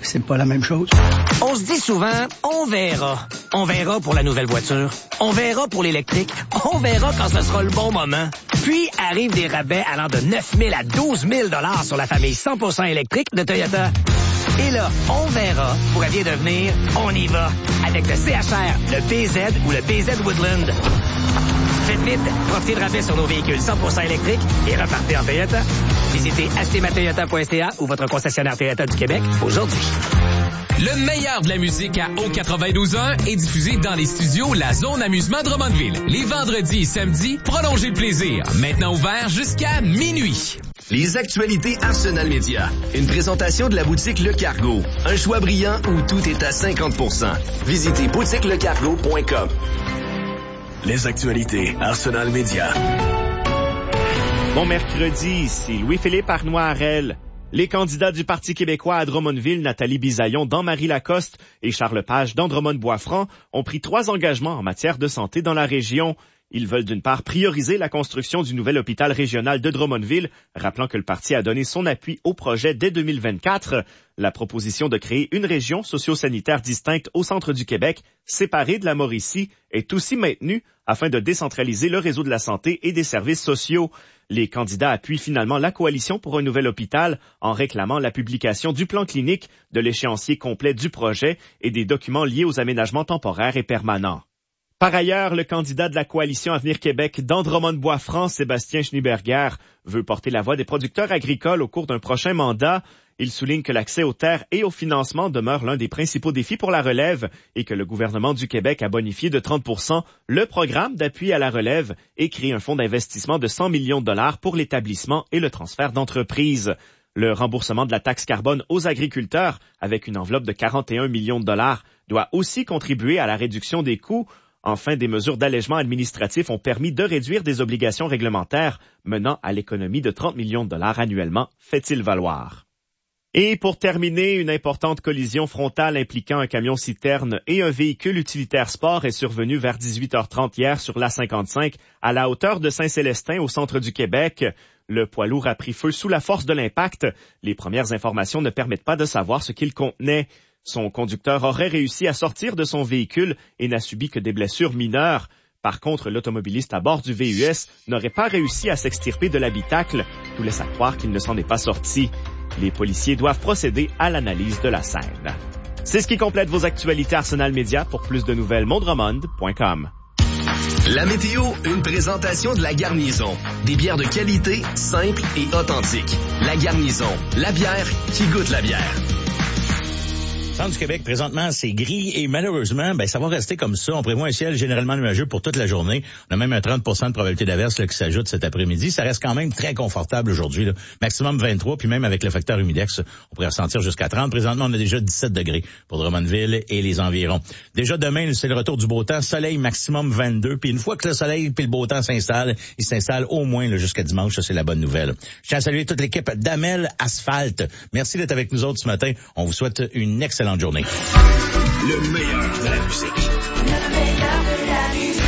c'est pas la même chose. On se dit souvent, on verra. On verra pour la nouvelle voiture. On verra pour l'électrique. On verra quand ce sera le bon moment. Puis arrivent des rabais allant de 9 000 à 12 000 $ sur la famille 100% électrique de Toyota. Et là, on verra pourrait bien devenir on y va avec le CHR, le BZ ou le BZ Woodland. Faites vite, profitez de rabais sur nos véhicules 100% électriques et repartez en Toyota. Visitez achetezmatoyota.ca ou votre concessionnaire Toyota du Québec aujourd'hui. Le meilleur de la musique à O92.1 est diffusé dans les studios La Zone Amusement Drummondville. Les vendredis et samedis, prolongez le plaisir. Maintenant ouvert jusqu'à minuit. Les actualités Arsenal Média. Une présentation de la boutique Le Cargo. Un choix brillant où tout est à 50%. Visitez boutiquelecargo.com. Les actualités Arsenal Média. Bon mercredi, ici Louis-Philippe Arnois-Harel. Les candidats du Parti québécois à Drummondville, Nathalie Bisaillon dans Marie-Lacoste et Charles Page dans Drummond-Boisfranc, ont pris 3 engagements en matière de santé dans la région. Ils veulent d'une part prioriser la construction du nouvel hôpital régional de Drummondville, rappelant que le parti a donné son appui au projet dès 2024. La proposition de créer une région socio-sanitaire distincte au centre du Québec, séparée de la Mauricie, est aussi maintenue afin de décentraliser le réseau de la santé et des services sociaux. Les candidats appuient finalement la coalition pour un nouvel hôpital en réclamant la publication du plan clinique, de l'échéancier complet du projet et des documents liés aux aménagements temporaires et permanents. Par ailleurs, le candidat de la coalition Avenir Québec dans Drummond-Boisfranc, Sébastien Schneeberger, veut porter la voix des producteurs agricoles au cours d'un prochain mandat. Il souligne que l'accès aux terres et au financement demeure l'un des principaux défis pour la relève et que le gouvernement du Québec a bonifié de 30% le programme d'appui à la relève et créé un fonds d'investissement de 100 millions de dollars pour l'établissement et le transfert d'entreprises. Le remboursement de la taxe carbone aux agriculteurs, avec une enveloppe de 41 millions de dollars, doit aussi contribuer à la réduction des coûts. Enfin, des mesures d'allègement administratif ont permis de réduire des obligations réglementaires, menant à l'économie de 30 millions de dollars annuellement, fait-il valoir. Et pour terminer, une importante collision frontale impliquant un camion-citerne et un véhicule utilitaire sport est survenue vers 18h30 hier sur l'A55 à la hauteur de Saint-Célestin au centre du Québec. Le poids lourd a pris feu sous la force de l'impact. Les premières informations ne permettent pas de savoir ce qu'il contenait. Son conducteur aurait réussi à sortir de son véhicule et n'a subi que des blessures mineures. Par contre, l'automobiliste à bord du VUS n'aurait pas réussi à s'extirper de l'habitacle. Tout laisse à croire qu'il ne s'en est pas sorti. Les policiers doivent procéder à l'analyse de la scène. C'est ce qui complète vos actualités Arsenal Média. Pour plus de nouvelles, mondromond.com. La météo, une présentation de La Garnison. Des bières de qualité, simples et authentiques. La Garnison, la bière qui goûte la bière. Centre du Québec, présentement, c'est gris et malheureusement, ça va rester comme ça. On prévoit un ciel généralement nuageux pour toute la journée. On a même un 30% de probabilité d'averse qui s'ajoute cet après-midi. Ça reste quand même très confortable aujourd'hui. Là. Maximum 23, puis même avec le facteur humidex, on pourrait ressentir jusqu'à 30. Présentement, on a déjà 17 degrés pour Drummondville et les environs. Déjà demain, c'est le retour du beau temps. Soleil maximum 22. Puis une fois que le soleil puis le beau temps s'installe, il s'installe au moins là, jusqu'à dimanche. Ça, c'est la bonne nouvelle. Je tiens à saluer toute l'équipe d'Amel Asphalte. Merci d'être avec nous autres ce matin. On vous souhaite une excellente journée. Le meilleur de la musique. Le meilleur de la musique.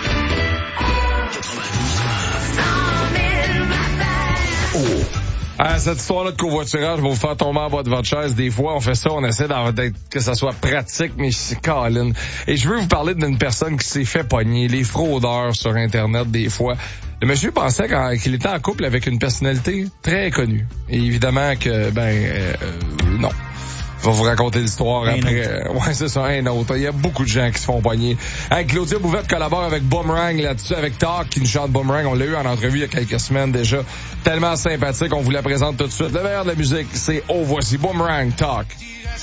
Cette histoire-là de covoiturage va vous faire tomber en bas de votre chaise. Des fois, on fait ça, on essaie d'être que ça soit pratique, mais c'est Colin. Et je veux vous parler d'une personne qui s'est fait pogner, les fraudeurs sur Internet des fois. Le monsieur pensait qu'il était en couple avec une personnalité très connue. Et évidemment que, non. Je vais vous raconter l'histoire après. Ouais, c'est ça, un autre. Il y a beaucoup de gens qui se font pogner. Claudia Bouvette collabore avec Boomerang là-dessus, avec Talk, qui nous chante Boomerang. On l'a eu en entrevue il y a quelques semaines déjà. Tellement sympathique, on vous la présente tout de suite. Le meilleur de la musique, c'est voici Boomerang, Talk.